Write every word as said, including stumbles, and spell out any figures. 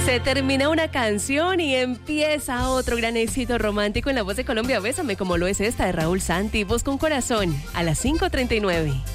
Se termina una canción y empieza otro gran éxito romántico en la voz de Colombia. Bésame como lo es esta de Raúl Santi, Voz con Corazón, a las cinco treinta y nueve.